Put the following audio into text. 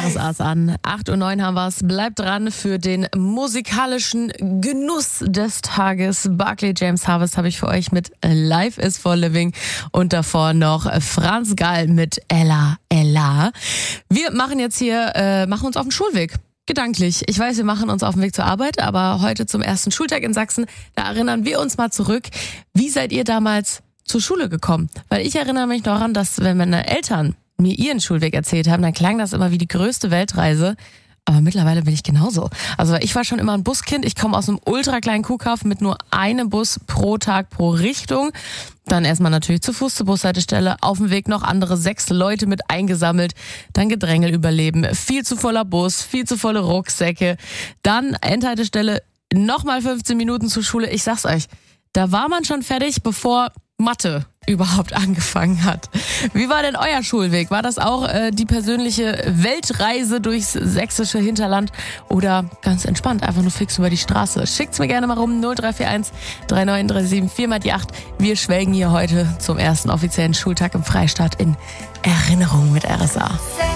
RSA's an. 8:09 Uhr haben wir's. Bleibt dran für den musikalischen Genuss des Tages. Barclay James Harvest habe ich für euch mit Life is for Living und davor noch Franz Gall mit Ella Ella. Wir machen jetzt hier, machen uns auf den Schulweg. Gedanklich. Ich weiß, wir machen uns auf den Weg zur Arbeit, aber heute zum ersten Schultag in Sachsen, da erinnern wir uns mal zurück. Wie seid ihr damals zur Schule gekommen? Weil ich erinnere mich noch daran, dass wenn meine Eltern mir ihren Schulweg erzählt haben, dann klang das immer wie die größte Weltreise. Aber mittlerweile bin ich genauso. Also ich war schon immer ein Buskind. Ich komme aus einem ultra kleinen Kuhkauf mit nur einem Bus pro Tag pro Richtung. Dann erstmal natürlich zu Fuß zur Bushaltestelle. Auf dem Weg noch andere 6 Leute mit eingesammelt. Dann Gedrängel überleben. Viel zu voller Bus, viel zu volle Rucksäcke. Dann Endhaltestelle, nochmal 15 Minuten zur Schule. Ich sag's euch, da war man schon fertig, bevor Mathe überhaupt angefangen hat. Wie war denn euer Schulweg? War das auch die persönliche Weltreise durchs sächsische Hinterland oder ganz entspannt, einfach nur fix über die Straße? Schickt's mir gerne mal rum, 0341 3937 4x8. Wir schwelgen hier heute zum ersten offiziellen Schultag im Freistaat in Erinnerung mit RSA.